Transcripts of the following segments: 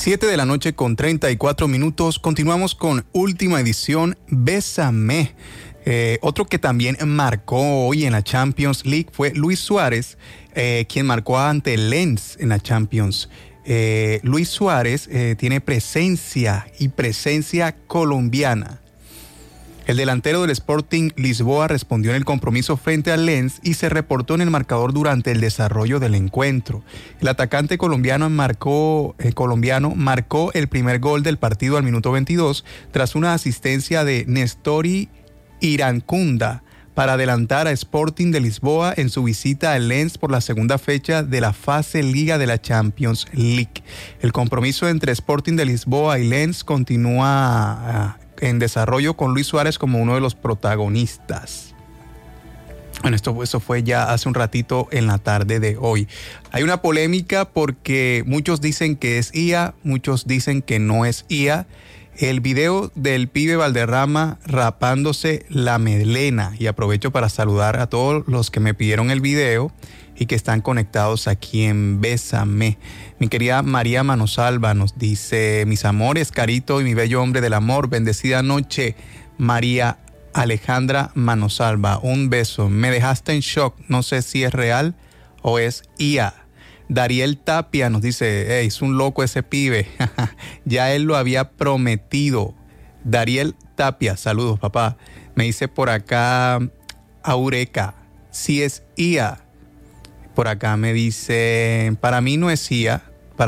7 de la noche con 34 minutos. Continuamos con última edición, Bésame. Otro que también marcó hoy en la Champions League fue Luis Suárez, quien marcó ante Lens en la Champions. Luis Suárez tiene presencia colombiana. El delantero del Sporting Lisboa respondió en el compromiso frente al Lens y se reportó en el marcador durante el desarrollo del encuentro. El atacante colombiano marcó el primer gol del partido al minuto 22 tras una asistencia de Nestori Irankunda para adelantar a Sporting de Lisboa en su visita al Lens por la segunda fecha de la fase Liga de la Champions League. El compromiso entre Sporting de Lisboa y Lens continúa en desarrollo con Luis Suárez como uno de los protagonistas. Bueno, eso fue ya hace un ratito en la tarde de hoy. Hay una polémica porque muchos dicen que es IA, muchos dicen que no es IA. El video del pibe Valderrama rapándose la melena, y aprovecho para saludar a todos los que me pidieron el video y que están conectados aquí en Bésame. Mi querida María Manosalva nos dice: mis amores, Carito y mi bello hombre del amor, bendecida noche. María Alejandra Manosalva, un beso. Me dejaste en shock, no sé si es real o es IA. Dariel Tapia nos dice: hey, es un loco ese pibe. Ya él lo había prometido. Dariel Tapia, saludos papá. Me dice por acá Aureca, si es IA. Por acá me dice: para mí no es IA.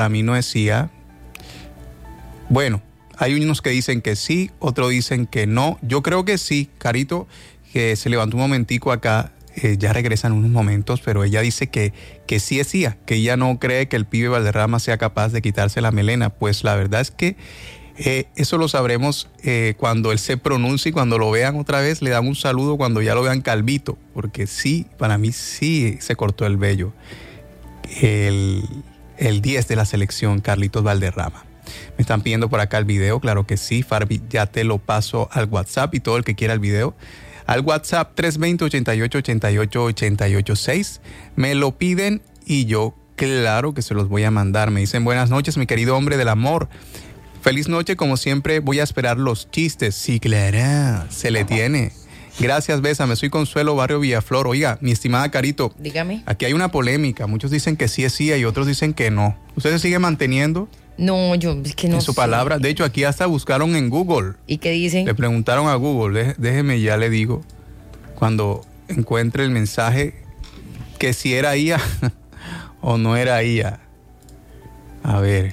Bueno, hay unos que dicen que sí, otros dicen que no. Yo creo que sí. Carito, que se levantó un momentico acá, ya regresan unos momentos, pero ella dice que sí es IA, que ella no cree que el pibe Valderrama sea capaz de quitarse la melena. Pues la verdad es que eso lo sabremos cuando él se pronuncie, y cuando lo vean otra vez le dan un saludo cuando ya lo vean calvito, porque sí, para mí sí se cortó el vello. El 10 de la selección, Carlitos Valderrama. Me están pidiendo por acá el video, claro que sí, Farbi, ya te lo paso al WhatsApp, y todo el que quiera el video, al WhatsApp 320-88-88-886. Me lo piden y yo claro que se los voy a mandar. Me dicen: buenas noches, mi querido hombre del amor. Feliz noche, como siempre, voy a esperar los chistes. Sí, claro, se le tiene. Gracias, Bésame. Soy Consuelo, barrio Villaflor. Oiga, mi estimada Carito. Dígame. Aquí hay una polémica. Muchos dicen que sí es CIA y otros dicen que no. ¿Usted se sigue manteniendo? No, yo es que no en su palabra. De hecho, aquí hasta buscaron en Google. ¿Y qué dicen? Le preguntaron a Google. Déjeme, ya le digo, cuando encuentre el mensaje, que si era IA o no era IA. A ver.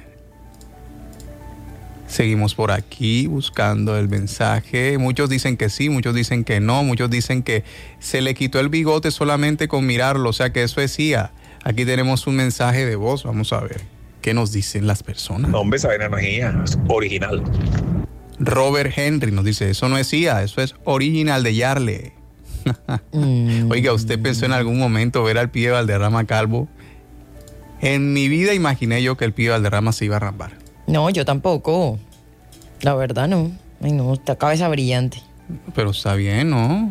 Seguimos por aquí buscando el mensaje. Muchos dicen que sí, muchos dicen que no, muchos dicen que se le quitó el bigote solamente con mirarlo, o sea que eso es IA. Aquí tenemos un mensaje de voz, vamos a ver qué nos dicen las personas. No, hombre, esa vaina no es IA, es original. Robert Henry nos dice: eso no es IA, eso es original de Yarle. Oiga, ¿usted pensó en algún momento ver al pibe Valderrama calvo? En mi vida imaginé yo que el pibe Valderrama se iba a rampar. No, yo tampoco. La verdad no. Ay, no, esta cabeza brillante. Pero está bien, ¿no?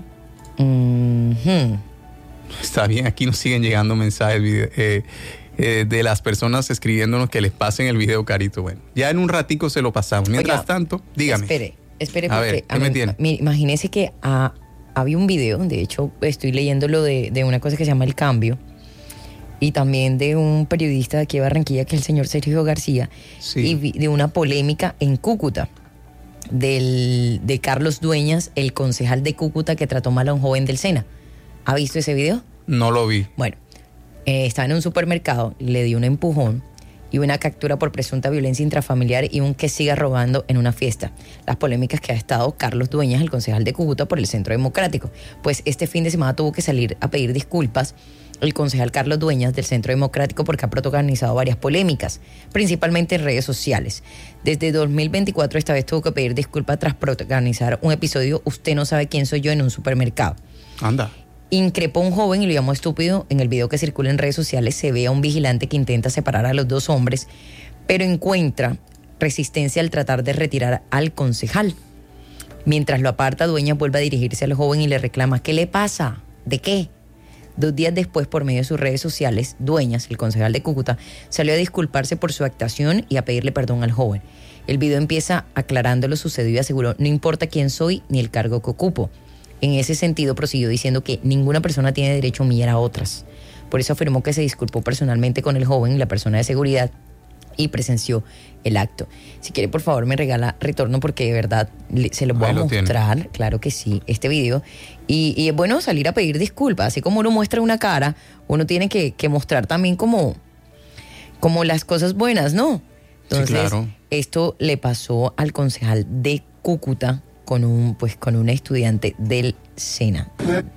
Está bien, aquí nos siguen llegando mensajes de las personas escribiéndonos que les pasen el video, Carito. Bueno, ya en un ratico se lo pasamos. Mientras tanto, dígame. Espere, a ver, ¿qué me tiene? Imagínese que había un video, de hecho estoy leyéndolo de una cosa que se llama El Cambio, y también de un periodista de aquí de Barranquilla, que es el señor Sergio García, sí. Y de una polémica en Cúcuta, de Carlos Dueñas, el concejal de Cúcuta que trató mal a un joven del SENA. ¿Ha visto ese video? No lo vi. Bueno, estaba en un supermercado, le dio un empujón y una captura por presunta violencia intrafamiliar y un que siga robando en una fiesta. Las polémicas que ha estado Carlos Dueñas, el concejal de Cúcuta, por el Centro Democrático. Pues este fin de semana tuvo que salir a pedir disculpas el concejal Carlos Dueñas del Centro Democrático, porque ha protagonizado varias polémicas, principalmente en redes sociales. Desde 2024 esta vez tuvo que pedir disculpas tras protagonizar un episodio "Usted no sabe quién soy yo" en un supermercado. Anda. Increpó a un joven y lo llamó estúpido. En el video que circula en redes sociales se ve a un vigilante que intenta separar a los dos hombres, pero encuentra resistencia al tratar de retirar al concejal. Mientras lo aparta, Dueñas vuelve a dirigirse al joven y le reclama: ¿qué le pasa? ¿De qué? 2 días después, por medio de sus redes sociales, Dueñas, el concejal de Cúcuta, salió a disculparse por su actuación y a pedirle perdón al joven. El video empieza aclarando lo sucedido y aseguró: no importa quién soy ni el cargo que ocupo. En ese sentido, prosiguió diciendo que ninguna persona tiene derecho a humillar a otras. Por eso afirmó que se disculpó personalmente con el joven y la persona de seguridad y presenció el acto. Si quiere, por favor, me regala retorno porque de verdad se lo voy a mostrar. Tiene. Claro que sí, este video. Y es bueno salir a pedir disculpas. Así como uno muestra una cara, uno tiene que mostrar también como las cosas buenas, ¿no? Entonces, sí, claro. Esto le pasó al concejal de Cúcuta con un estudiante del SENA.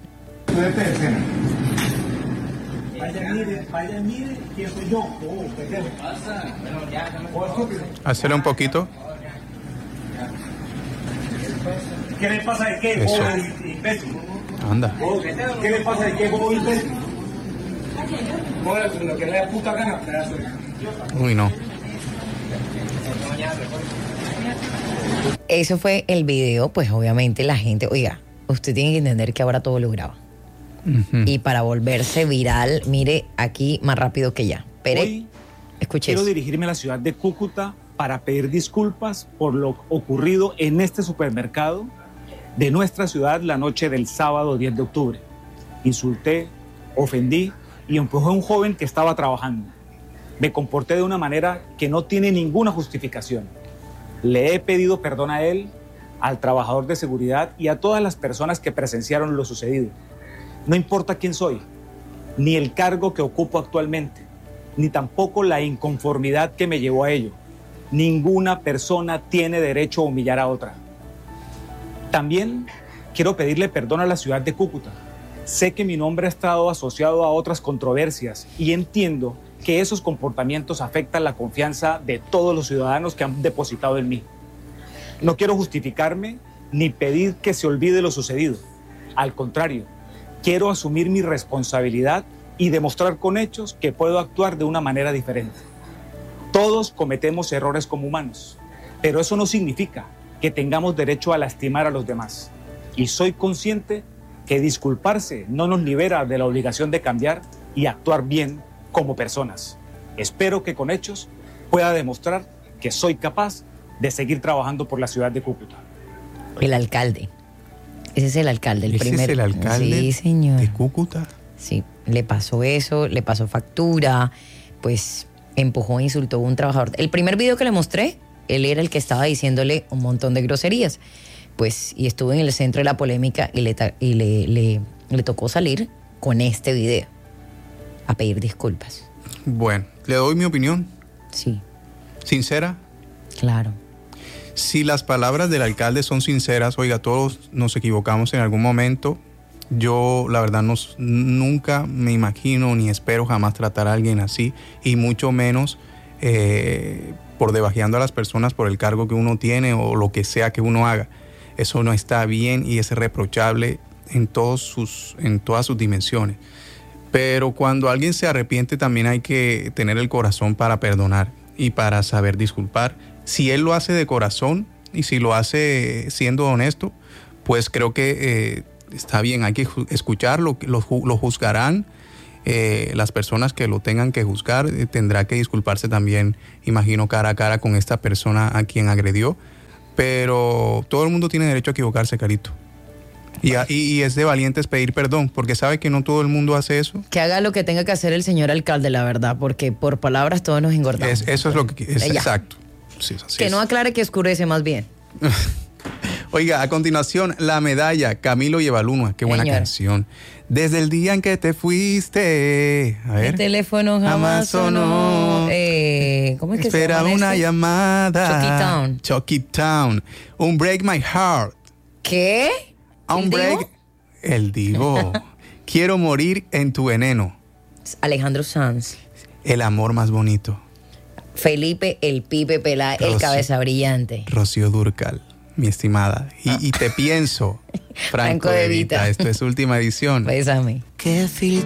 Vaya, mire quién soy yo. Hacerle un poquito. ¿Qué le pasa de qué? Eso. Imbécil. Anda. ¿Qué le pasa de qué, bobo imbécil? Lo que le da puta gana. Uy, no. Eso fue el video, pues obviamente la gente, oiga, usted tiene que entender que ahora todo lo graba. Uh-huh. Y para volverse viral, mire, aquí más rápido que ya. Pero escuché. Quiero dirigirme a la ciudad de Cúcuta para pedir disculpas por lo ocurrido en este supermercado de nuestra ciudad la noche del sábado 10 de octubre. Insulté, ofendí y empujé a un joven que estaba trabajando. Me comporté de una manera que no tiene ninguna justificación. Le he pedido perdón a él, al trabajador de seguridad y a todas las personas que presenciaron lo sucedido. No importa quién soy, ni el cargo que ocupo actualmente, ni tampoco la inconformidad que me llevó a ello. Ninguna persona tiene derecho a humillar a otra. También quiero pedirle perdón a la ciudad de Cúcuta. Sé que mi nombre ha estado asociado a otras controversias y entiendo que esos comportamientos afectan la confianza de todos los ciudadanos que han depositado en mí. No quiero justificarme ni pedir que se olvide lo sucedido. Al contrario, quiero asumir mi responsabilidad y demostrar con hechos que puedo actuar de una manera diferente. Todos cometemos errores como humanos, pero eso no significa que tengamos derecho a lastimar a los demás. Y soy consciente que disculparse no nos libera de la obligación de cambiar y actuar bien como personas. Espero que con hechos pueda demostrar que soy capaz de seguir trabajando por la ciudad de Cúcuta. El alcalde. Ese es el alcalde, ¿Ese es el alcalde sí, señor. de Cúcuta? Sí, le pasó eso, le pasó factura, pues empujó e insultó a un trabajador. El primer video que le mostré, él era el que estaba diciéndole un montón de groserías. Pues, y estuvo en el centro de la polémica y le tocó salir con este video a pedir disculpas. Bueno, le doy mi opinión. Sí. ¿Sincera? Claro. Si las palabras del alcalde son sinceras, oiga, todos nos equivocamos en algún momento. Yo, la verdad, nunca me imagino ni espero jamás tratar a alguien así, y mucho menos por debajeando a las personas por el cargo que uno tiene o lo que sea que uno haga. Eso no está bien y es reprochable en todas sus dimensiones. Pero cuando alguien se arrepiente, también hay que tener el corazón para perdonar y para saber disculpar. Si él lo hace de corazón y si lo hace siendo honesto, pues creo que está bien, hay que escucharlo, lo juzgarán. Las personas que lo tengan que juzgar, tendrá que disculparse también, imagino, cara a cara con esta persona a quien agredió. Pero todo el mundo tiene derecho a equivocarse, Carito. Y es de valientes pedir perdón, porque sabe que no todo el mundo hace eso. Que haga lo que tenga que hacer el señor alcalde, la verdad, porque por palabras todos nos engordamos. Eso es lo que es exacto. Sí, así que es. No aclare que oscurece más bien. Oiga, a continuación, La Medalla, Camilo y Evaluna. Qué buena canción. Desde el día en que te fuiste. A ver. El teléfono jamás sonó. ¿Cómo es que espera se llama una llamada. Chucky Town. Chucky Town. Un Break My Heart. ¿Qué? Un break. El Divo. Quiero morir en tu veneno. Alejandro Sanz. El amor más bonito. Felipe el Pipe Pelá, el cabeza brillante. Rocío Dúrcal, mi estimada. Y te pienso, Franco De Vita. Esto es Última Edición. Bésame. ¿Qué filtro